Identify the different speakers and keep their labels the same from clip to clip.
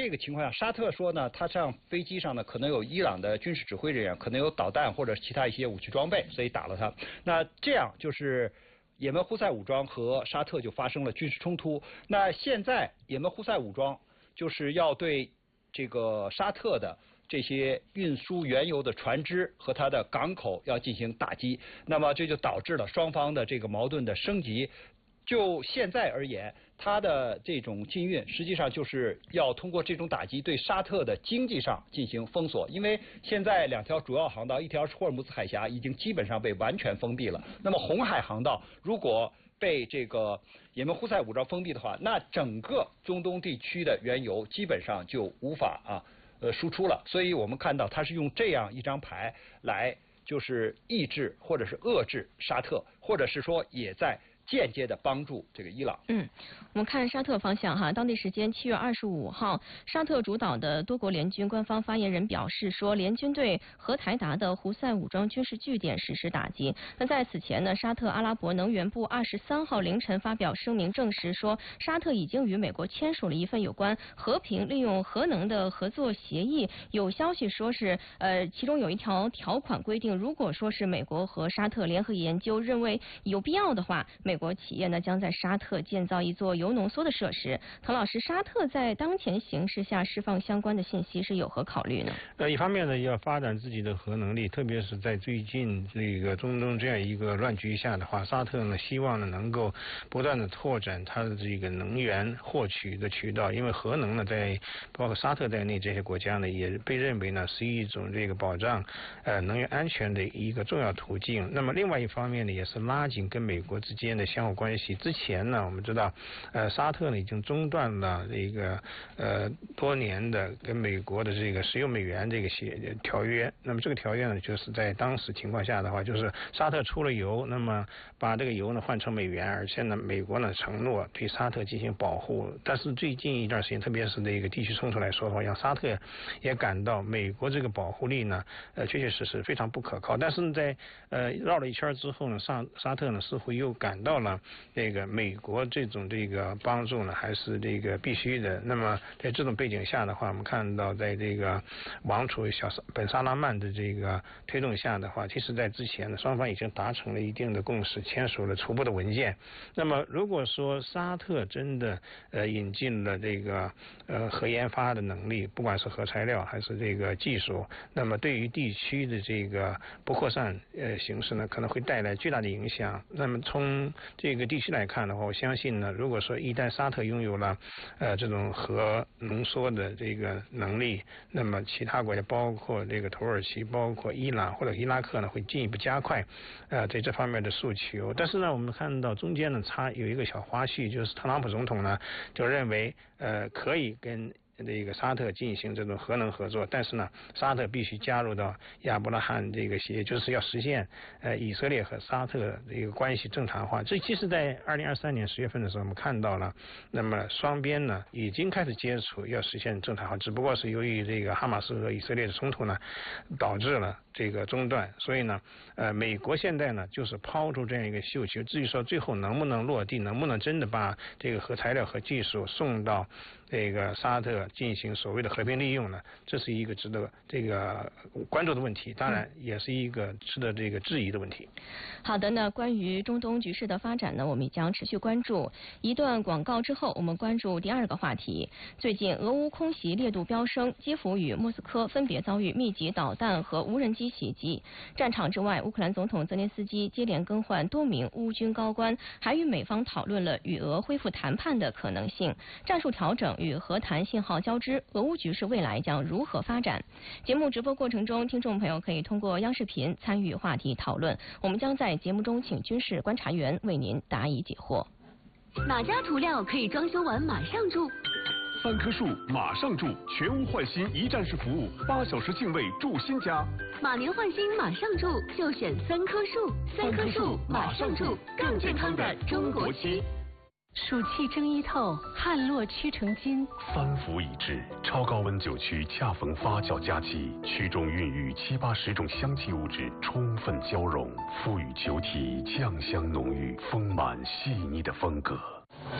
Speaker 1: 这个情况下，沙特说呢，他上飞机上呢可能有伊朗的军事指挥人员，可能有导弹或者其他一些武器装备，所以打了他。那这样就是也门胡塞武装和沙特就发生了军事冲突。那现在也门胡塞武装就是要对这个沙特的这些运输原油的船只和它的港口要进行打击，那么这就导致了双方的这个矛盾的升级。就现在而言，它的这种禁运实际上就是要通过这种打击对沙特的经济上进行封锁，因为现在2条主要航道，一条是霍尔木兹海峡已经基本上被完全封闭了，那么红海航道如果被这个也门胡塞武装封闭的话，那整个中东地区的原油基本上就无法输出了。所以我们看到它是用这样一张牌来就是抑制或者是遏制沙特，或者是说也在间接的帮助这个伊朗。
Speaker 2: 我们看沙特方向哈，当地时间7月25号，沙特主导的多国联军官方发言人表示说，联军对荷台达的胡塞武装军事据点实施打击。那在此前呢，沙特阿拉伯能源部23号凌晨发表声明证实说，沙特已经与美国签署了一份有关和平利用核能的合作协议。有消息说是其中有一条条款规定，如果说是美国和沙特联合研究认为有必要的话，美国企业呢将在沙特建造一座铀浓缩的设施。滕老师，沙特在当前形势下释放相关的信息是有何考虑呢？
Speaker 3: 一方面呢，要发展自己的核能力，特别是在最近这个中东这样一个乱局下的话，沙特呢希望呢能够不断的拓展它的这个能源获取的渠道，因为核能呢在包括沙特在内这些国家呢也被认为呢是一种这个保障能源安全的一个重要途径。那么另外一方面呢，也是拉紧跟美国之间的相互关系。之前呢，我们知道，沙特呢已经中断了这个多年的跟美国的这个石油美元这个条约。那么这个条约呢，就是在当时情况下的话，就是沙特出了油，那么把这个油呢换成美元，而且呢，美国呢承诺对沙特进行保护。但是最近一段时间，特别是这个地区冲突来说的话，让沙特也感到美国这个保护力呢，确确实实非常不可靠。但是在绕了一圈之后呢，沙特呢似乎又感到了这个美国这个帮助呢还是这个必须的。那么在这种背景下的话，我们看到在这个王储本萨拉曼的这个推动下的话，其实在之前呢双方已经达成了一定的共识，签署了初步的文件。那么如果说沙特真的引进了这个核研发的能力，不管是核材料还是这个技术，那么对于地区的这个不扩散形势呢可能会带来巨大的影响。那么从这个地区来看的话，我相信呢，如果说一旦沙特拥有了这种核浓缩的这个能力，那么其他国家包括这个土耳其、包括伊朗或者伊拉克呢，会进一步加快在这方面的诉求。但是呢，我们看到中间呢有一个小花絮，就是特朗普总统呢就认为可以跟这个沙特进行这种核能合作，但是呢，沙特必须加入到亚伯拉罕这个协议，就是要实现以色列和沙特这个关系正常化。这其实在2023年10月份的时候，我们看到了，那么双边呢已经开始接触，要实现正常化，只不过是由于这个哈马斯和以色列的冲突呢，导致了这个中断。所以呢，美国现在呢就是抛出这样一个绣球，至于说最后能不能落地，能不能真的把这个核材料和技术送到这个沙特进行所谓的和平利用呢，这是一个值得这个关注的问题，当然也是一个值得这个质疑的问题。
Speaker 2: 好的，那关于中东局势的发展呢，我们也将持续关注。一段广告之后，我们关注第二个话题。最近俄乌空袭烈度飙升，基辅与莫斯科分别遭遇密集导弹和无人机袭击。战场之外，乌克兰总统泽连斯基接连更换多名乌军高官，还与美方讨论了与俄恢复谈判的可能性。战术调整与和谈信号交织，俄乌局势未来将如何发展？节目直播过程中，听众朋友可以通过央视频参与话题讨论，我们将在节目中请军事观察员为您答疑解惑。
Speaker 4: 哪家涂料可以装修完马上住
Speaker 5: ？3棵树马上住，全屋换新一站式服务，8小时净位住新家。
Speaker 4: 马年换新马上住，就选3棵树，3棵树马上住，更健康的中国漆。
Speaker 6: 暑气蒸衣透，汗落曲成金。
Speaker 5: 3伏已至，超高温酒曲恰逢发酵佳期，曲中孕育7、80种香气物质充分交融，赋予酒体酱香浓郁、丰满细腻的风格。珍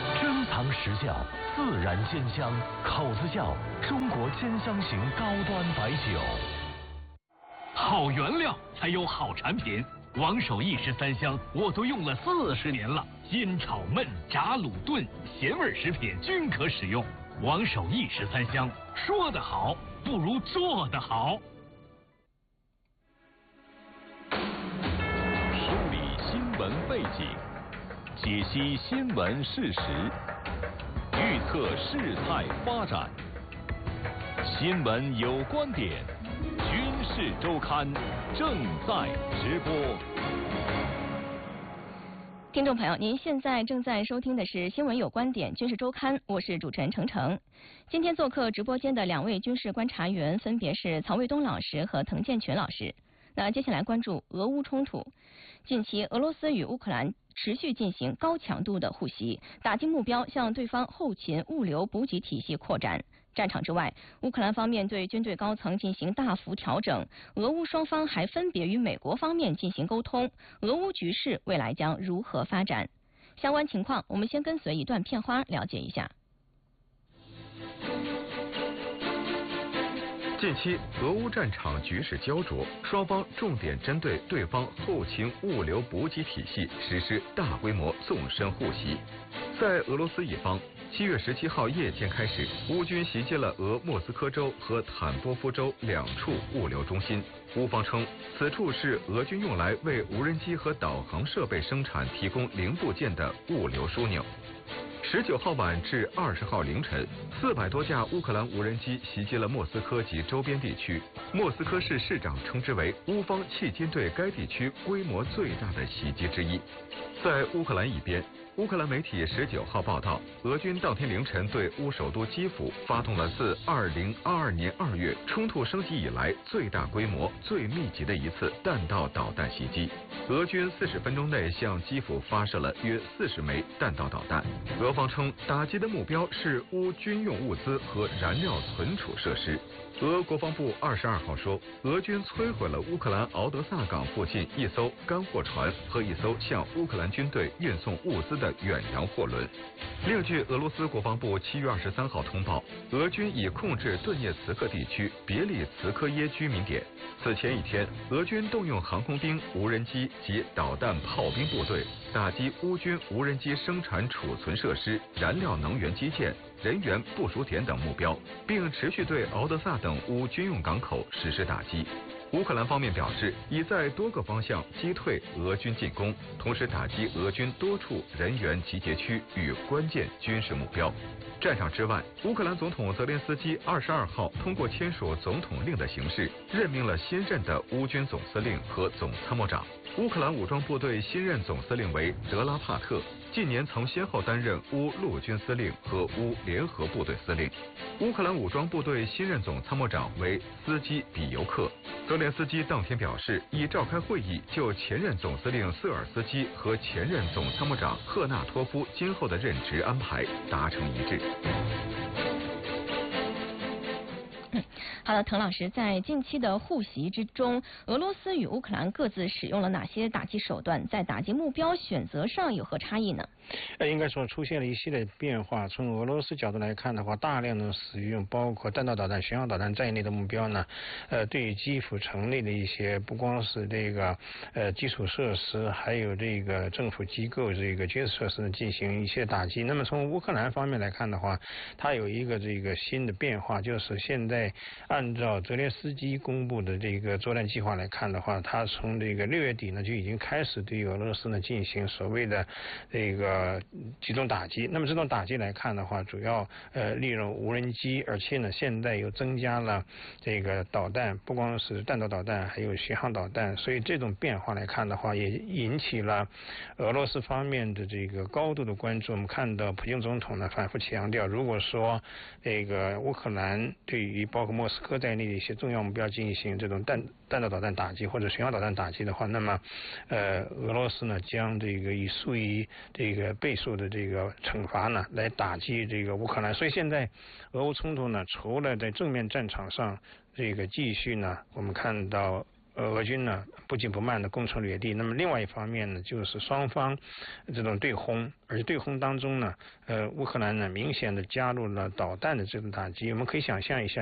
Speaker 7: 藏实窖，自然煎香，口子窖，中国煎香型高端白酒。好原料才有好产品，王守义13香我都用了40年了，煎炒焖炸卤炖咸味食品均可使用。王守义13香，说得好不如做得好。
Speaker 8: 梳理新闻背景，解析新闻事实，预测事态发展。新闻有观点，军事周刊正在直播。
Speaker 2: 听众朋友，您现在正在收听的是《新闻有观点·军事周刊》，我是主持人程程。今天做客直播间的2位军事观察员分别是曹卫东老师和滕建全老师。那接下来关注俄乌冲突。近期，俄罗斯与乌克兰持续进行高强度的互袭，打击目标向对方后勤物流补给体系扩展。战场之外，乌克兰方面对军队高层进行大幅调整，俄乌双方还分别与美国方面进行沟通，俄乌局势未来将如何发展？相关情况，我们先跟随一段片花了解一下。
Speaker 9: 近期，俄乌战场局势焦灼，双方重点针对对方后勤物流补给体系实施大规模纵深互袭。在俄罗斯一方，7月17号夜间开始，乌军袭击了俄莫斯科州和坦波夫州2处物流中心。乌方称，此处是俄军用来为无人机和导航设备生产提供零部件的物流枢纽。19号晚至20号凌晨，400多架乌克兰无人机袭击了莫斯科及周边地区。莫斯科市市长称之为乌方迄今对该地区规模最大的袭击之一。在乌克兰一边，乌克兰媒体19号报道，俄军当天凌晨对乌首都基辅发动了自2022年2月冲突升级以来最大规模、最密集的一次弹道导弹袭击。俄军40分钟内向基辅发射了约40枚弹道导弹。俄方称，打击的目标是乌军用物资和燃料存储设施。俄国防部22号说，俄军摧毁了乌克兰敖德萨港附近一艘干货船和一艘向乌克兰军队运送物资的远洋货轮。另据俄罗斯国防部7月23号通报，俄军已控制顿涅茨克地区别利茨科耶居民点。此前一天，俄军动用航空兵、无人机及导弹炮兵部队，打击乌军无人机生产储存设施、燃料能源基建、人员部署点等目标，并持续对敖德萨等乌军用港口实施打击。乌克兰方面表示，已在多个方向击退俄军进攻，同时打击俄军多处人员集结区与关键军事目标。战场之外，乌克兰总统泽连斯基22号通过签署总统令的形式，任命了新任的乌军总司令和总参谋长。乌克兰武装部队新任总司令为德拉帕特，近年曾先后担任乌陆军司令和乌联合部队司令。乌克兰武装部队新任总参谋长为斯基比尤克。泽连斯基当天表示，已召开会议，就前任总司令瑟尔斯基和前任总参谋长赫纳托夫今后的任职安排达成一致。
Speaker 2: 好的，滕老师，在近期的互袭之中，俄罗斯与乌克兰各自使用了哪些打击手段？在打击目标选择上有何差异呢？
Speaker 3: 应该说出现了一系列变化。从俄罗斯角度来看的话，大量的使用包括弹道导弹、巡航导弹在内的目标呢，对于基辅城内的一些不光是这个基础设施，还有这个政府机构这个军事设施呢进行一些打击。那么从乌克兰方面来看的话，它有一个这个新的变化，就是现在按照泽连斯基公布的这个作战计划来看的话，他从这个6月底呢就已经开始对俄罗斯呢进行所谓的这个集中打击。那么这种打击来看的话，主要利用无人机，而且呢现在又增加了这个导弹，不光是弹道导弹，还有巡航导弹。所以这种变化来看的话，也引起了俄罗斯方面的这个高度的关注。我们看到普京总统呢反复强调，如果说这个乌克兰对于包括莫斯科在内的一些重要目标进行这种弹道导弹打击或者巡航导弹打击的话，那么俄罗斯呢将这个以数以这个倍数的这个惩罚呢来打击这个乌克兰。所以现在俄乌冲突呢，除了在正面战场上这个继续呢，我们看到俄军呢不紧不慢的攻城略地。那么另外一方面呢，就是双方这种对轰，而对轰当中呢，乌克兰呢明显的加入了导弹的这种打击。我们可以想象一下。